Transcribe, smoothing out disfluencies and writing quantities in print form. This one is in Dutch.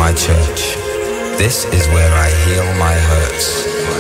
my church. This is where I heal my hurts.